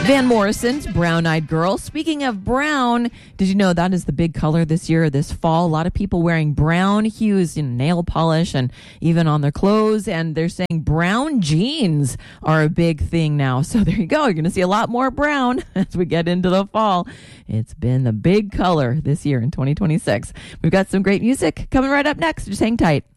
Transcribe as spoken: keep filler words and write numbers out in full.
Van Morrison's Brown Eyed Girl. Speaking of brown, did you know that is the big color this year, this fall? A lot of people wearing brown hues in nail polish and even on their clothes. And they're saying brown jeans are a big thing now. So there you go. You're going to see a lot more brown as we get into the fall. It's been the big color this year in twenty twenty-six. We've got some great music coming right up next. Just hang tight.